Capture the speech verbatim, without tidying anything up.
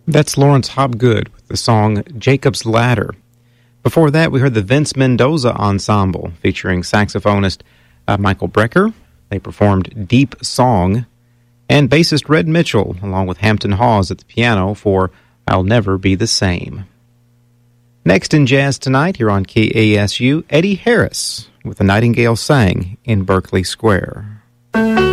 That's Lawrence Hobgood with the song Jacob's Ladder. Before that, we heard the Vince Mendoza Ensemble featuring saxophonist uh, Michael Brecker. They performed Deep Song, and bassist Red Mitchell, along with Hampton Hawes at the piano for I'll Never Be the Same. Next in jazz tonight, here on K A S U, Eddie Harris with The Nightingale Sang in Berkeley Square.